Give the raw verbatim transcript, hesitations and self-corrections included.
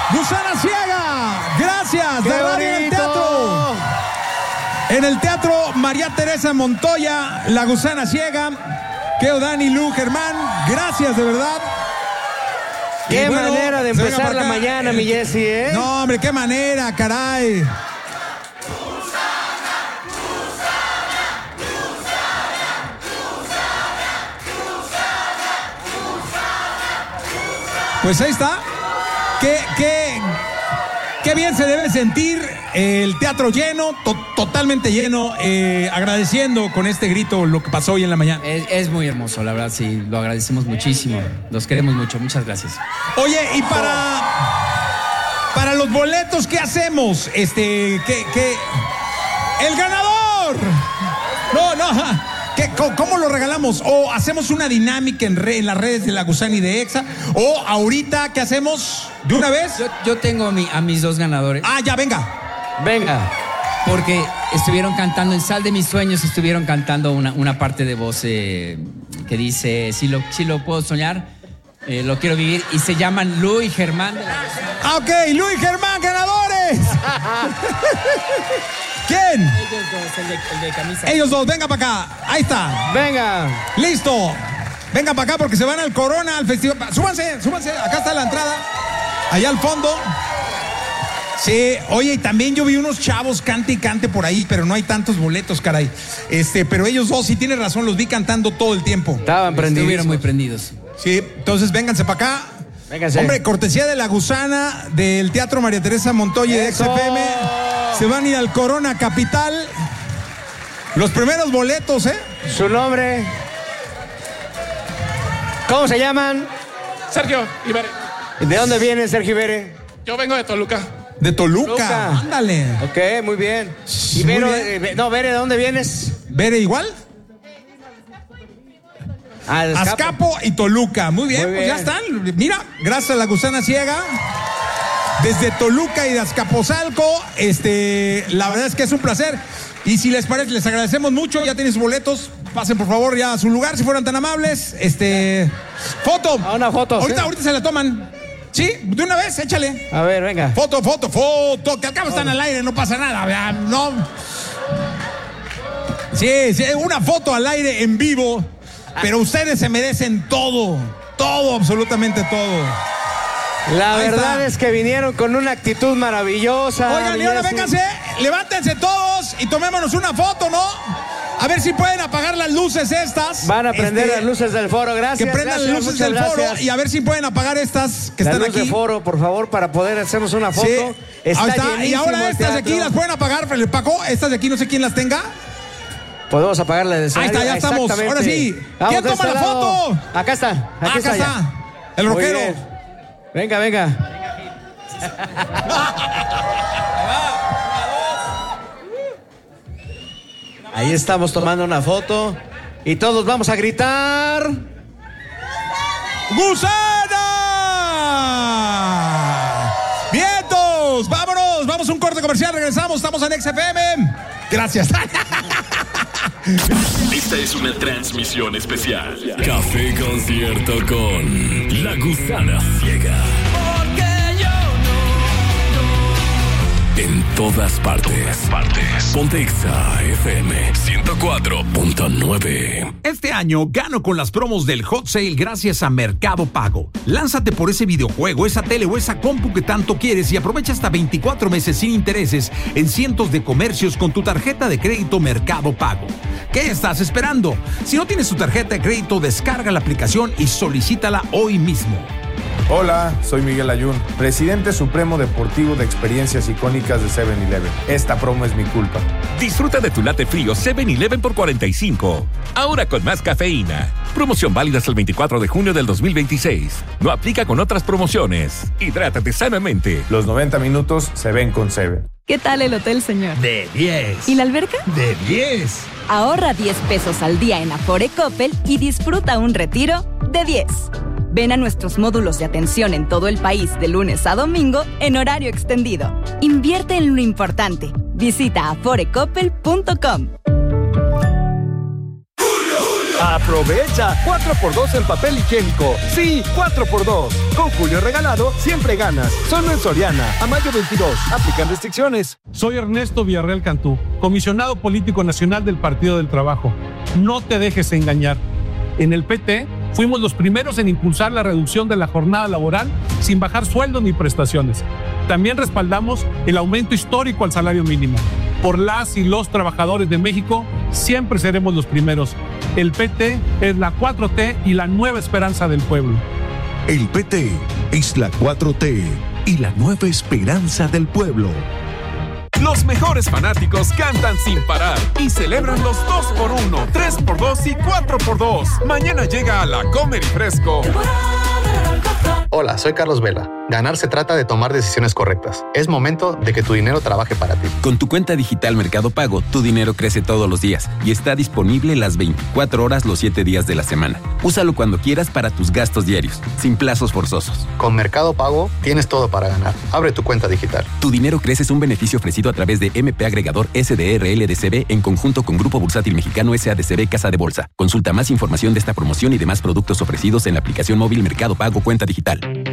Gusana Ciega, gracias. ¡Qué de radio en el teatro. En el Teatro María Teresa Montoya, La Gusana Ciega. Keo, Dani, Lu, Germán, gracias de verdad. Qué bueno, manera de empezar la mañana, mi Jessy, ¿eh? No, hombre, qué manera, caray. Pues ahí está. Qué, qué, qué bien se debe sentir el teatro lleno, to- totalmente lleno, eh, agradeciendo con este grito lo que pasó hoy en la mañana. Es, es muy hermoso, la verdad, sí, lo agradecemos muchísimo. Los queremos mucho, muchas gracias. Oye, y para, para los boletos, ¿qué hacemos? Este, ¿qué, qué? ¡El ganador! No, no. ¿Qué, ¿Cómo lo regalamos? ¿O hacemos una dinámica en, re, en las redes de La Gusana y de Exa? ¿O ahorita qué hacemos? ¿De una vez? Yo, yo tengo a, mi, a mis dos ganadores. Ah, ya, venga. Venga. Porque estuvieron cantando en Sal de mis sueños, estuvieron cantando una, una parte de voz eh, que dice, si lo, si lo puedo soñar, eh, lo quiero vivir. Y se llaman Lu y Germán de La Gusana. Ah, ok, Lu y Germán, ganadores. ¿Quién? Ellos dos, el de, el de camisa. Ellos dos, venga para acá. Ahí está. Venga. Listo. Venga para acá porque se van al Corona, al festival. Súbanse, súbanse. Acá está la entrada. Allá al fondo. Sí, oye, y también yo vi unos chavos cante y cante por ahí, pero no hay tantos boletos, caray. Este, pero ellos dos, sí tienes razón, los vi cantando todo el tiempo. Estaban prendidos. Estuvieron muy prendidos. Sí, entonces vénganse para acá. Vénganse. Hombre, cortesía de La Gusana, del Teatro María Teresa Montoya y de X F M. Se van a ir al Corona Capital. Los primeros boletos, ¿eh? Su nombre. ¿Cómo se llaman? Sergio Ibere. ¿De dónde viene Sergio Ibere? Yo vengo de Toluca. De Toluca. Toluca. Ándale. Ok, muy bien. Sí, ¿Y muy Vero, bien. eh, no, Bere, ¿de dónde vienes? ¿Vere igual? Ah, de Azcapo. Azcapo y Toluca. Muy bien, Muy pues ya bien. están. Mira, gracias a La Gusana Ciega. Desde Toluca y de Azcapotzalco, este, la verdad es que es un placer. Y si les parece, les agradecemos mucho. Ya tienen sus boletos. Pasen por favor ya a su lugar, si fueran tan amables. Este, foto. A una foto, Ahorita, sí. ahorita se la toman. Sí, de una vez, échale. A ver, venga. Foto, foto, foto. Que al cabo están al aire, no pasa nada. ¿Verdad? No. Sí, sí, una foto al aire en vivo. Pero ustedes se merecen todo. Todo, absolutamente todo. La Ahí verdad está. es que vinieron con una actitud maravillosa. Oigan, y ahora Jessy. vénganse, levántense todos y tomémonos una foto, ¿no? A ver si pueden apagar las luces estas. Van a prender Este, las luces del foro, gracias. Que prendan gracias, las luces muchas del foro gracias. y a ver si pueden apagar estas que La están luz aquí. de foro, por favor, para poder hacernos una foto. Sí. Está, Ahí está. Y llenísimo ahora el estas de aquí teatro. las pueden apagar, Paco. Estas de aquí no sé quién las tenga. Podemos apagarla de Ahí está, ya estamos. Ahora sí. Vamos ¿Quién de toma este la lado. foto? Acá está. Aquí Acá está, está. ya. El Muy rockero. bien. Venga, venga. Ahí estamos tomando una foto y todos vamos a gritar. ¡Gusana! ¡Vientos! ¡Vámonos! Vamos a un corte comercial, regresamos, estamos en X F M. Gracias. Esta es una transmisión especial. Café Concierto con La Gusana Ciega. En todas partes. partes. Ponte Exa F M ciento cuatro punto nueve. Este año gano con las promos del Hot Sale gracias a Mercado Pago. Lánzate por ese videojuego, esa tele o esa compu que tanto quieres y aprovecha hasta veinticuatro meses sin intereses en cientos de comercios con tu tarjeta de crédito Mercado Pago. ¿Qué estás esperando? Si no tienes tu tarjeta de crédito, descarga la aplicación y solicítala hoy mismo. Hola, soy Miguel Ayun, presidente supremo deportivo de experiencias icónicas de seven eleven. Esta promo es mi culpa. Disfruta de tu latte frío seven eleven por cuarenta y cinco. Ahora con más cafeína. Promoción válida hasta el veinticuatro de junio del dos mil veintiséis. No aplica con otras promociones. Hidrátate sanamente. Los noventa minutos se ven con Seven. ¿Qué tal el hotel, señor? De diez. ¿Y la alberca? De diez. Ahorra diez pesos al día en Afore Coppel y disfruta un retiro de diez. Ven a nuestros módulos de atención en todo el país de lunes a domingo en horario extendido. Invierte en lo importante. Visita afore coppel punto com. ¡Aprovecha! cuatro por dos en papel higiénico. Sí, cuatro por dos. Con Julio Regalado, siempre ganas. Solo en Soriana. A mayo veintidós. Aplican restricciones. Soy Ernesto Villarreal Cantú, comisionado político nacional del Partido del Trabajo. No te dejes engañar. En el P T, fuimos los primeros en impulsar la reducción de la jornada laboral sin bajar sueldos ni prestaciones. También respaldamos el aumento histórico al salario mínimo. Por las y los trabajadores de México, siempre seremos los primeros. El P T es la cuatro T y la nueva esperanza del pueblo. El P T es la cuatro T y la nueva esperanza del pueblo. Los mejores fanáticos cantan sin parar y celebran los dos por uno, tres por dos y cuatro por dos. Mañana llega a la Comer y Fresco. Hola, soy Carlos Vela. Ganar se trata de tomar decisiones correctas. Es momento de que tu dinero trabaje para ti. Con tu cuenta digital Mercado Pago, tu dinero crece todos los días y está disponible las veinticuatro horas los siete días de la semana. Úsalo cuando quieras para tus gastos diarios, sin plazos forzosos. Con Mercado Pago tienes todo para ganar. Abre tu cuenta digital. Tu dinero crece es un beneficio ofrecido a través de M P Agregador S D R L D C B en conjunto con Grupo Bursátil Mexicano S A D C B Casa de Bolsa. Consulta más información de esta promoción y demás productos ofrecidos en la aplicación móvil Mercado Pago Cuenta Digital.